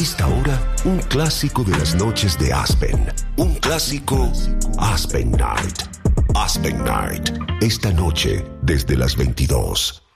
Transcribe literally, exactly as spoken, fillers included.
esta hora, un clásico de las noches de Aspen. Un clásico Aspen Night. Aspen Night. Esta noche, desde las veintidós.